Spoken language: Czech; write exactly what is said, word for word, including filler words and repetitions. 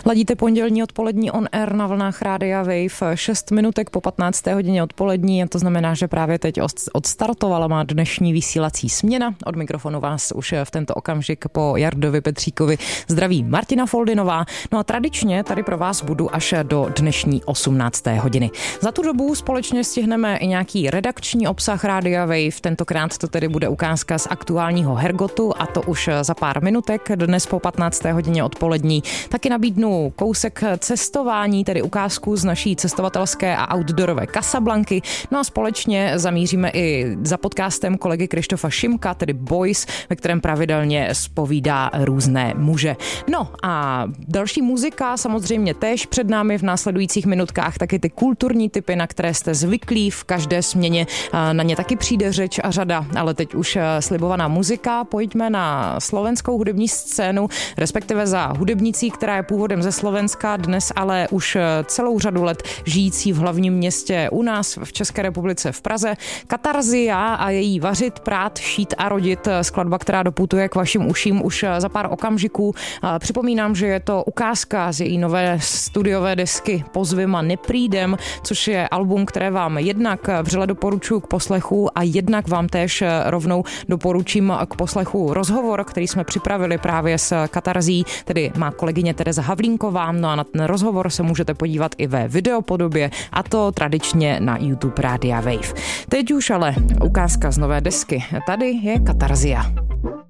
Ladíte pondělní odpolední on air na vlnách Rádia Wave, šest minutek po patnácté hodině odpolední, a to znamená, že právě teď odstartovala má dnešní vysílací směna. Od mikrofonu vás už v tento okamžik po Jardovi Petříkovi zdraví Martina Foldinová. No a tradičně tady pro vás budu až do dnešní osmnácté hodiny. Za tu dobu společně stihneme i nějaký redakční obsah Rádia Wave. Tentokrát to tedy bude ukázka z aktuálního Hergotu, a to už za pár minutek. Dnes po patnácté hodině odpolední taky nabídnu kousek cestování, tedy ukázku z naší cestovatelské a outdoorové Casablanky. No a společně zamíříme i za podcastem kolegy Krištofa Šimka, tedy Boys, ve kterém pravidelně zpovídá různé muže. No a další muzika samozřejmě též před námi v následujících minutkách, taky ty kulturní typy, na které jste zvyklí v každé směně. Na ně taky přijde řeč a řada, ale teď už slibovaná muzika. Pojďme na slovenskou hudební scénu, respektive za hudebnicí, která je původem ze Slovenska, dnes ale už celou řadu let žijící v hlavním městě u nás v České republice v Praze. Katarzia a její Vařit, prát, šít a rodit, skladba, která doputuje k vašim uším už za pár okamžiků. Připomínám, že je to ukázka z její nové studiové desky Pozvima neprídem, což je album, které vám jednak vřele doporučuji k poslechu a jednak vám též rovnou doporučím k poslechu rozhovor, který jsme připravili právě s Katarzí, tedy má kolegyně Tereza Havlínková. No a na ten rozhovor se můžete podívat i ve videopodobě, a to tradičně na YouTube Rádia Wave. Teď už ale ukázka z nové desky. Tady je Katarzia.